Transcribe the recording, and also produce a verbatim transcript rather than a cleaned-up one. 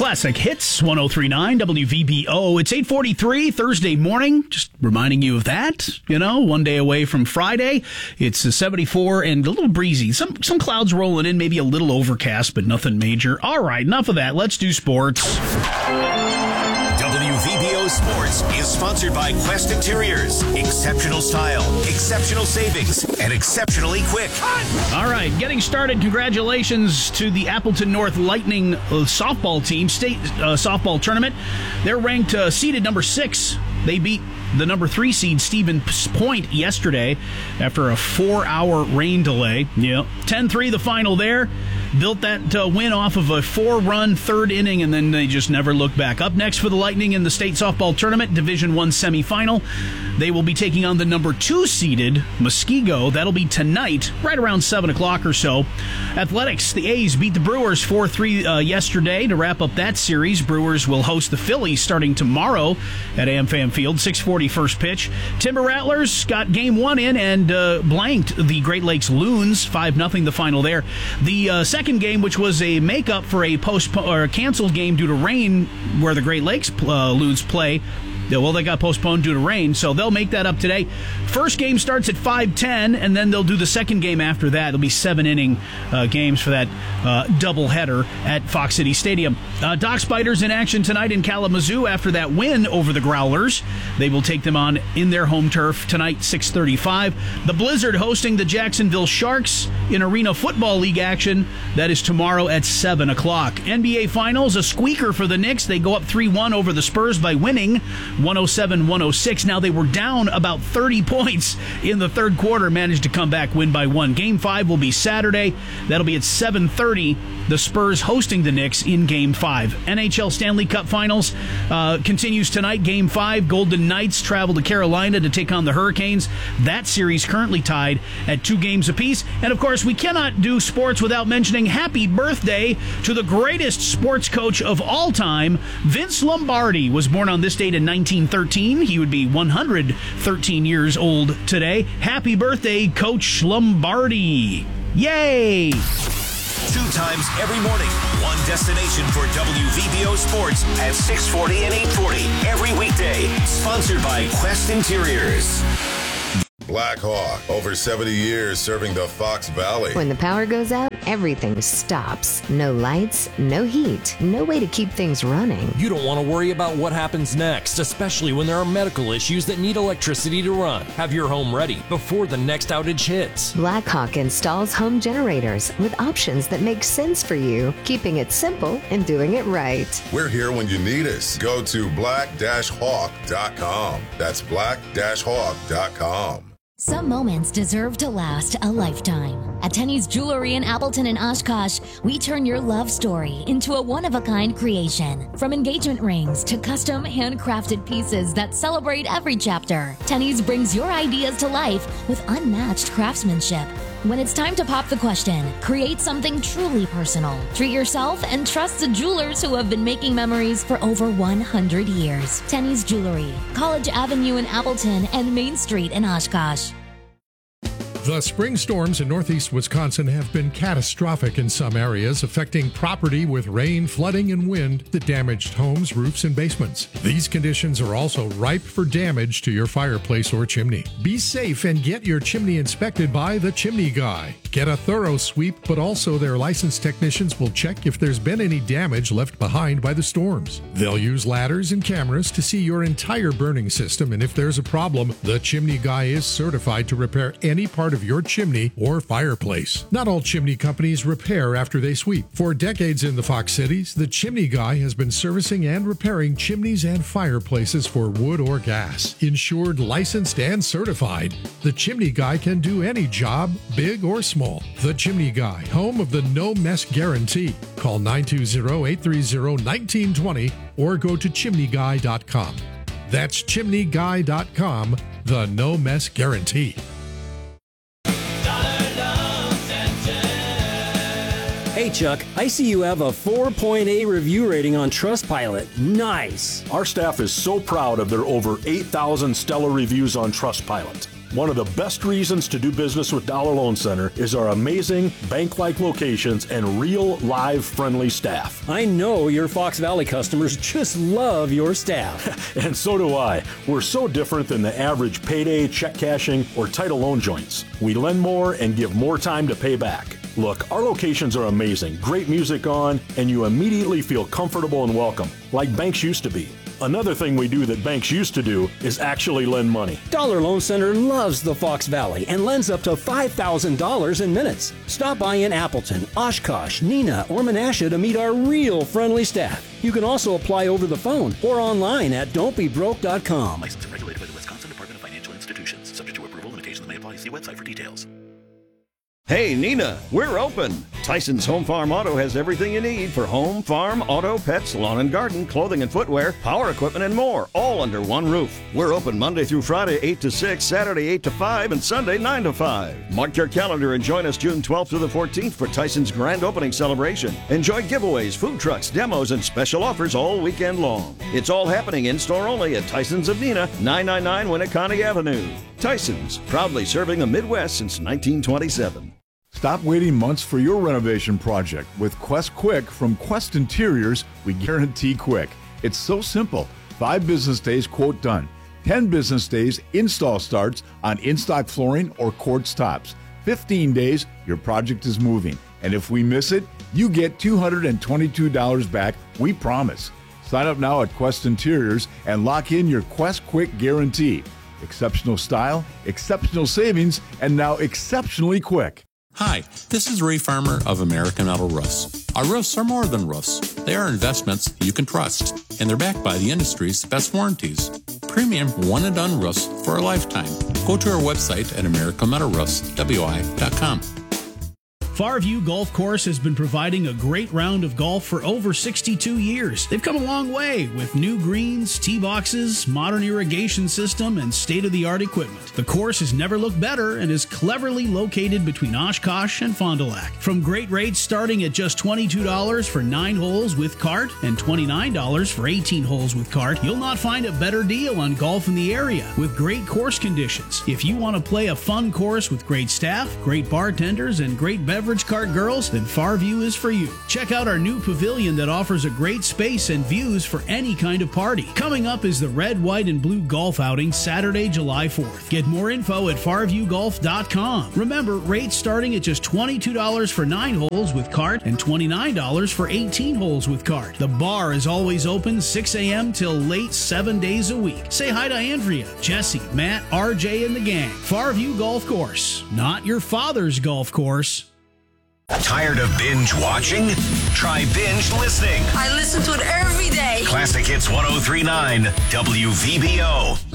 Classic Hits, one oh three point nine W V B O. It's eight forty-three, Thursday morning. Just reminding you of that, you know, one day away from Friday. It's seventy-four and a little breezy. Some some clouds rolling in, maybe a little overcast, but nothing major. All right, enough of that. Let's do sports. W V B O Sports is sponsored by Quest Interiors. Exceptional style, exceptional savings, and exceptionally quick. All right, getting started. Congratulations to the Appleton North Lightning softball team, state uh, softball tournament. They're ranked uh, seeded number six. They beat the number three seed Stevens Point yesterday after a four-hour rain delay. Yeah, ten three the final there. Built that uh, win off of a four-run third inning, and then they just never looked back. Up next for the Lightning in the state softball tournament, Division One semifinal. They will be taking on the number two seeded Muskego. That'll be tonight, right around seven o'clock or so. Athletics, the A's beat the Brewers four three uh, yesterday to wrap up that series. Brewers will host the Phillies starting tomorrow at AmFam Field, six forty first pitch. Timber Rattlers got game one in and uh, blanked the Great Lakes Loons, five nothing the final there. The uh, second game, which was a makeup for a postponed or a canceled game due to rain where the Great Lakes uh, Loons play, well, they got postponed due to rain, so they'll make that up today. First game starts at five ten, and then they'll do the second game after that. It'll be seven-inning uh, games for that uh, doubleheader at Fox City Stadium. Uh, Dock Spiders in action tonight in Kalamazoo after that win over the Growlers. They will take them on in their home turf tonight, six thirty-five. The Blizzard hosting the Jacksonville Sharks in Arena Football League action. That is tomorrow at seven o'clock. N B A Finals, a squeaker for the Knicks. They go up three one over the Spurs by winning one oh seven one oh six. Now they were down about thirty points in the third quarter, managed to come back, win by one. Game five will be Saturday. That'll be at seven thirty. The Spurs hosting the Knicks in Game five. N H L Stanley Cup Finals uh, continues tonight. Game five, Golden Knights travel to Carolina to take on the Hurricanes. That series currently tied at two games apiece. And, of course, we cannot do sports without mentioning happy birthday to the greatest sports coach of all time. Vince Lombardi was born on this date in nineteen thirteen. He would be one hundred thirteen years old today. Happy birthday, Coach Lombardi. Yay! Two times every morning, one destination for W V B O Sports at six forty and eight forty every weekday. Sponsored by Quest Interiors. Black Hawk, over seventy years serving the Fox Valley. When the power goes out, everything stops. No lights, no heat, no way to keep things running. You don't want to worry about what happens next, especially when there are medical issues that need electricity to run. Have your home ready before the next outage hits. Black Hawk installs home generators with options that make sense for you, keeping it simple and doing it right. We're here when you need us. Go to black hawk dot com. That's black hawk dot com. Some moments deserve to last a lifetime. At Tenny's Jewelry in Appleton and Oshkosh, we turn your love story into a one-of-a-kind creation. From engagement rings to custom handcrafted pieces that celebrate every chapter, Tenny's brings your ideas to life with unmatched craftsmanship. When it's time to pop the question, create something truly personal. Treat yourself and trust the jewelers who have been making memories for over one hundred years. Tenny's Jewelry, College Avenue in Appleton and Main Street in Oshkosh. The spring storms in northeast Wisconsin have been catastrophic in some areas, affecting property with rain, flooding, and wind that damaged homes, roofs, and basements. These conditions are also ripe for damage to your fireplace or chimney. Be safe and get your chimney inspected by the Chimney Guy. Get a thorough sweep, but also their licensed technicians will check if there's been any damage left behind by the storms. They'll use ladders and cameras to see your entire burning system, and if there's a problem, the Chimney Guy is certified to repair any part of your chimney or fireplace. Not all chimney companies repair after they sweep. For decades in the Fox Cities, the Chimney Guy has been servicing and repairing chimneys and fireplaces for wood or gas. Insured, licensed, and certified, the Chimney Guy can do any job, big or small. The Chimney Guy, home of the no mess guarantee. Call nine two zero, eight three zero, one nine two zero or go to chimney guy dot com. That's chimney guy dot com, the no mess guarantee. Hey Chuck, I see you have a four point eight review rating on Trustpilot. Nice! Our staff is so proud of their over eight thousand stellar reviews on Trustpilot. One of the best reasons to do business with Dollar Loan Center is our amazing bank-like locations and real, live, friendly staff. I know your Fox Valley customers just love your staff. And so do I. We're so different than the average payday, check cashing, or title loan joints. We lend more and give more time to pay back. Look, our locations are amazing, great music on, and you immediately feel comfortable and welcome, like banks used to be. Another thing we do that banks used to do is actually lend money. Dollar Loan Center loves the Fox Valley and lends up to five thousand dollars in minutes. Stop by in Appleton, Oshkosh, Neenah, or Menasha to meet our real friendly staff. You can also apply over the phone or online at don't be broke dot com. Licensed and regulated by the Wisconsin Department of Financial Institutions. Subject to approval, limitations may apply. See website for details. Hey, Neenah, we're open. Tyson's Home Farm Auto has everything you need for home, farm, auto, pets, lawn and garden, clothing and footwear, power equipment, and more, all under one roof. We're open Monday through Friday, eight to six, Saturday, eight to five, and Sunday, nine to five. Mark your calendar and join us June twelfth through the fourteenth for Tyson's grand opening celebration. Enjoy giveaways, food trucks, demos, and special offers all weekend long. It's all happening in-store only at Tyson's of Neenah, nine ninety-nine Winneconne Avenue. Tyson's, proudly serving the Midwest since nineteen twenty-seven. Stop waiting months for your renovation project. With Quest Quick from Quest Interiors, we guarantee quick. It's so simple. Five business days, quote done. Ten business days, install starts on in-stock flooring or quartz tops. Fifteen days, your project is moving. And if we miss it, you get two hundred twenty-two dollars back, we promise. Sign up now at Quest Interiors and lock in your Quest Quick guarantee. Exceptional style, exceptional savings, and now exceptionally quick. Hi, this is Ray Farmer of American Metal Roofs. Our roofs are more than roofs. They are investments you can trust, and they're backed by the industry's best warranties. Premium one-and-done roofs for a lifetime. Go to our website at american metal roofs w i dot com. Farview Golf Course has been providing a great round of golf for over sixty-two years. They've come a long way with new greens, tee boxes, modern irrigation system, and state-of-the-art equipment. The course has never looked better and is cleverly located between Oshkosh and Fond du Lac. From great rates starting at just twenty-two dollars for nine holes with cart and twenty-nine dollars for eighteen holes with cart, you'll not find a better deal on golf in the area with great course conditions. If you want to play a fun course with great staff, great bartenders, and great beverage cart girls, then Farview is for you. Check out our new pavilion that offers a great space and views for any kind of party. Coming up is the Red, White, and Blue Golf Outing Saturday, July fourth. Get more info at farview golf dot com. Remember, rates starting at just twenty-two dollars for nine holes with cart and twenty-nine dollars for eighteen holes with cart. The bar is always open six a.m. till late seven days a week. Say hi to Andrea, Jesse, Matt, R J, and the gang. Farview Golf Course, not your father's golf course. Tired of binge watching? Try binge listening. I listen to it every day. Classic Hits one oh three point nine W V B O.